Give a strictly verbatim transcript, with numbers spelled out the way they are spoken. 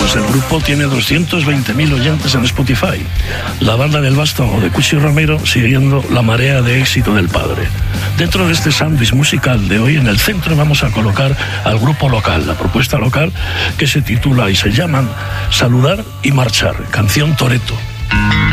pues el grupo tiene doscientos veinte mil oyentes en Spotify. La banda del Vástago de Cuchi Romero siguiendo la marea de éxito del padre. Dentro de este sándwich musical de hoy, en el centro vamos a colocar al grupo local, la propuesta local que se titula y se llaman Saludar y Marchar, canción Toreto.